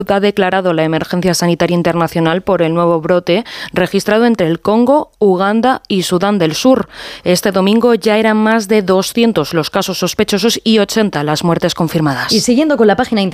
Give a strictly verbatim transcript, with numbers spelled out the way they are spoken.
ha declarado la emergencia sanitaria internacional por el nuevo brote registrado entre el Congo, Uganda y Sudán del Sur. Este domingo ya eran más de doscientos los casos sospechosos y ochenta las muertes confirmadas. Y siguiendo con la página